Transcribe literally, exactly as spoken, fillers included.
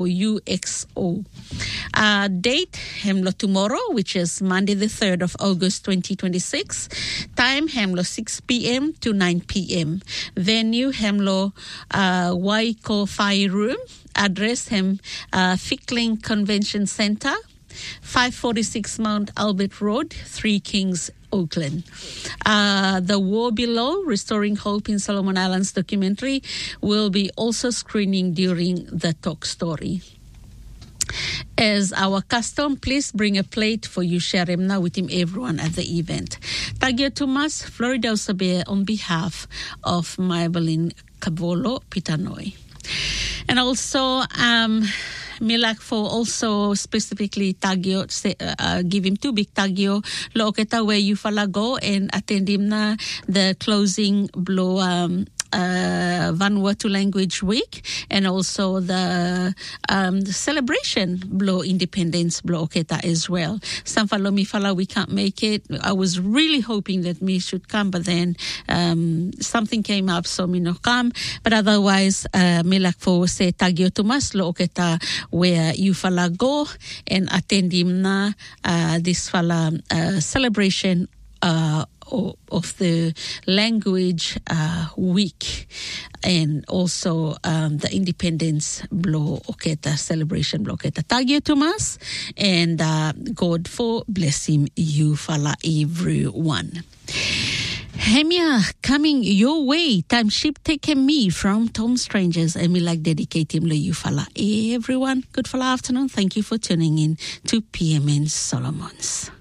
U X O. Uh, date, Hemlo tomorrow, which is Monday the third of August twenty twenty-six. Time, Hemlo six p.m. to nine p.m. Venue, Hemlo uh, Waiko Fire Room. Address, Hem uh, Fickling Convention Center, five forty-six Mount Albert Road, Three Kings, Auckland. Uh, the War Below, Restoring Hope in Solomon Islands documentary will be also screening during the talk story. As our custom, please bring a plate for you Sharemna with him, everyone at the event. Tagio Tumas, Florida Osabe, on behalf of Maybelline Kabolo Pitanoi. And also, um, Milak for also specifically Tagio, uh, give him two big Tagio, Loketa where you fala go and attend him na the closing blow um, uh, Vanuatu Language Week and also the, um, the celebration blow Independence blow Oketa as well. Some falo mi fala we can't make it. I was really hoping that me should come, but then um, something came up, so me no come. But otherwise, uh, Milak for say Tagio Tumas lo Oketa where you fala go and attend him na uh, this fala uh, celebration uh, of the language uh, week and also um, the independence blow oketa celebration blow oketa Tagio Tumas and uh, God for bless him you fala everyone. Hemia coming your way. Time ship taking me from Tom Strangers and me like dedicate him to you fala everyone. Good fala afternoon. Thank you for tuning in to P M N Solomons.